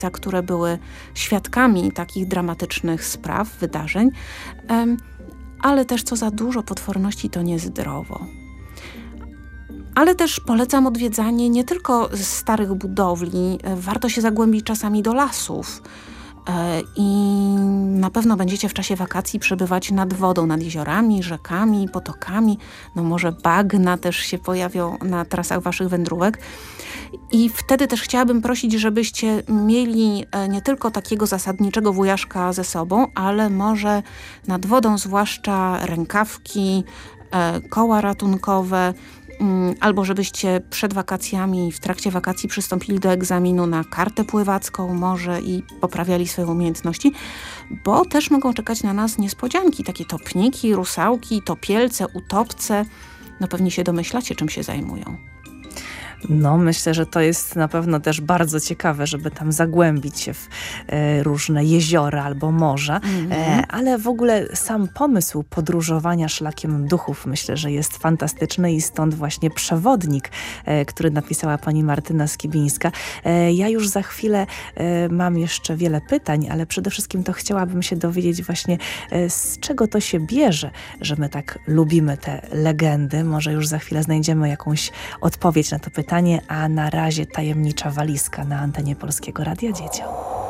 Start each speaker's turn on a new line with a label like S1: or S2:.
S1: które były świadkami takich dramatycznych spraw, wydarzeń, ale też co za dużo potworności to niezdrowo. Ale też polecam odwiedzanie nie tylko starych budowli, warto się zagłębić czasami do lasów. I na pewno będziecie w czasie wakacji przebywać nad wodą, nad jeziorami, rzekami, potokami. No może bagna też się pojawią na trasach waszych wędrówek. I wtedy też chciałabym prosić, żebyście mieli nie tylko takiego zasadniczego wujaszka ze sobą, ale może nad wodą zwłaszcza rękawki, koła ratunkowe, albo żebyście przed wakacjami, w trakcie wakacji przystąpili do egzaminu na kartę pływacką może i poprawiali swoje umiejętności, bo też mogą czekać na nas niespodzianki, takie topniki, rusałki, topielce, utopce. No pewnie się domyślacie, czym się zajmują.
S2: No, myślę, że to jest na pewno też bardzo ciekawe, żeby tam zagłębić się w różne jeziora albo morza, ale w ogóle sam pomysł podróżowania szlakiem duchów myślę, że jest fantastyczny i stąd właśnie przewodnik, który napisała pani Martyna Skibińska. Ja już za chwilę mam jeszcze wiele pytań, ale przede wszystkim to chciałabym się dowiedzieć właśnie, z czego to się bierze, że my tak lubimy te legendy. Może już za chwilę znajdziemy jakąś odpowiedź na to pytanie, a na razie tajemnicza walizka na antenie Polskiego Radia Dzieciom.